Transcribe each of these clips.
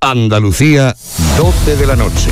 Andalucía, 12 de la noche.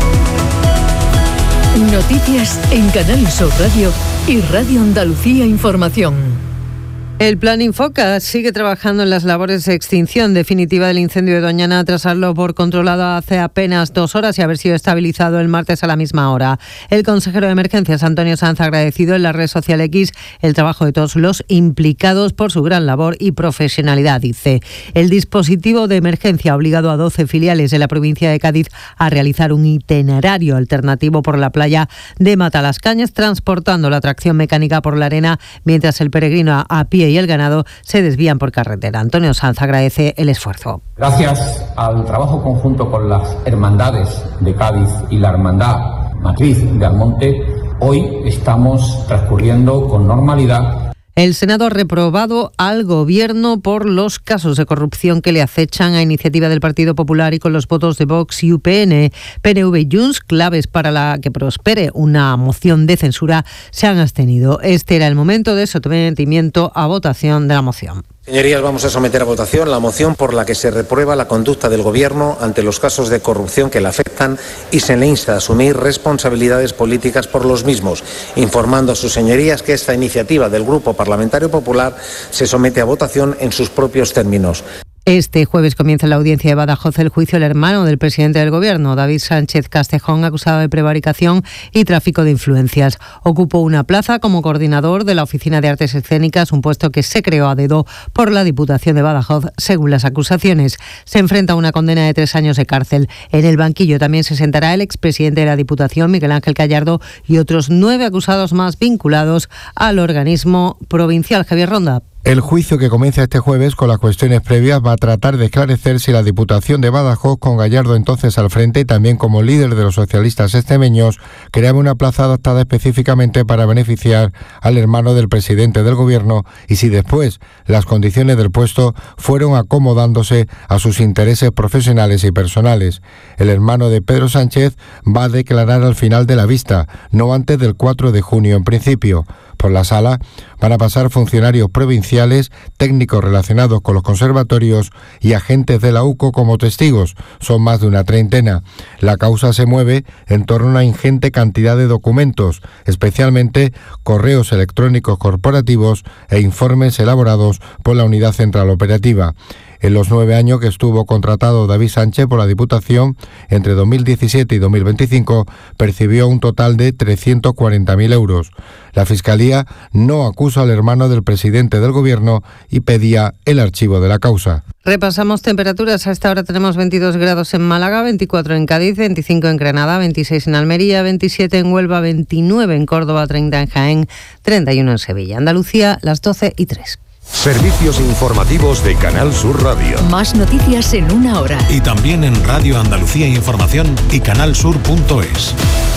Noticias en Canal Sur Radio y Radio Andalucía Información. El Plan Infoca sigue trabajando en las labores de extinción definitiva del incendio de Doñana tras darlo por controlado hace apenas 2 horas y haber sido estabilizado el martes a la misma hora. El consejero de Emergencias, Antonio Sanz, ha agradecido en la red social X el trabajo de todos los implicados por su gran labor y profesionalidad. Dice, el dispositivo de emergencia ha obligado a 12 filiales de la provincia de Cádiz a realizar un itinerario alternativo por la playa de Matalascañas, transportando la tracción mecánica por la arena, mientras el peregrino a pie y el ganado se desvían por carretera. Antonio Sanz agradece el esfuerzo. Gracias al trabajo conjunto con las hermandades de Cádiz y la hermandad matriz de Almonte, hoy estamos transcurriendo con normalidad. El Senado ha reprobado al Gobierno por los casos de corrupción que le acechan a iniciativa del Partido Popular y con los votos de Vox y UPN. PNV y Junts, claves para la que prospere una moción de censura, se han abstenido. Este era el momento de sometimiento a votación de la moción. Señorías, vamos a someter a votación la moción por la que se reprueba la conducta del Gobierno ante los casos de corrupción que le afectan y se le insta a asumir responsabilidades políticas por los mismos, informando a sus señorías que esta iniciativa del Grupo Parlamentario Popular se somete a votación en sus propios términos. Este jueves comienza en la audiencia de Badajoz el juicio del hermano del presidente del Gobierno, David Sánchez Castejón, acusado de prevaricación y tráfico de influencias. Ocupó una plaza como coordinador de la Oficina de Artes Escénicas, un puesto que se creó a dedo por la Diputación de Badajoz, según las acusaciones. Se enfrenta a una condena de 3 años de cárcel. En el banquillo también se sentará el expresidente de la Diputación, Miguel Ángel Gallardo, y otros 9 acusados más vinculados al organismo provincial. Javier Ronda. El juicio, que comienza este jueves con las cuestiones previas, va a tratar de esclarecer si la Diputación de Badajoz, con Gallardo entonces al frente y también como líder de los socialistas extremeños, creaba una plaza adaptada específicamente para beneficiar al hermano del presidente del Gobierno y si después las condiciones del puesto fueron acomodándose a sus intereses profesionales y personales. El hermano de Pedro Sánchez va a declarar al final de la vista, no antes del 4 de junio en principio. Por la sala van a pasar funcionarios provinciales, técnicos relacionados con los conservatorios y agentes de la UCO como testigos. Son más de una treintena. La causa se mueve en torno a una ingente cantidad de documentos, especialmente correos electrónicos corporativos e informes elaborados por la Unidad Central Operativa. En los 9 años que estuvo contratado David Sánchez por la Diputación, entre 2017 y 2025, percibió un total de 340.000 euros. La Fiscalía no acusa al hermano del presidente del Gobierno y pedía el archivo de la causa. Repasamos temperaturas. A esta hora tenemos 22 grados en Málaga, 24 en Cádiz, 25 en Granada, 26 en Almería, 27 en Huelva, 29 en Córdoba, 30 en Jaén, 31 en Sevilla. Andalucía, las 12:03. Servicios informativos de Canal Sur Radio. Más noticias en 1 hora. Y también en Radio Andalucía Información y canalsur.es.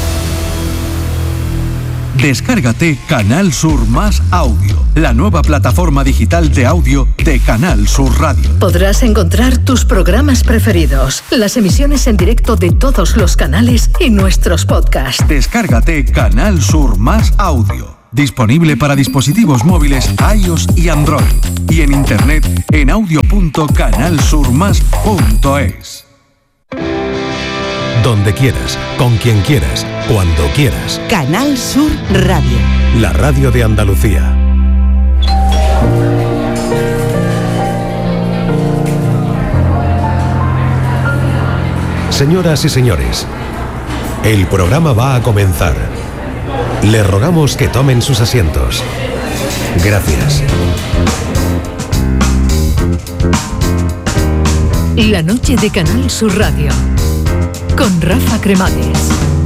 Descárgate Canal Sur Más Audio, la nueva plataforma digital de audio de Canal Sur Radio. Podrás encontrar tus programas preferidos, las emisiones en directo de todos los canales y nuestros podcasts. Descárgate Canal Sur Más Audio. Disponible para dispositivos móviles iOS y Android. Y en internet en audio.canalsurmas.es. Donde quieras, con quien quieras, cuando quieras. Canal Sur Radio. La radio de Andalucía. Señoras y señores, el programa va a comenzar. Les rogamos que tomen sus asientos. Gracias. La noche de Canal Sur Radio con Rafa Cremades.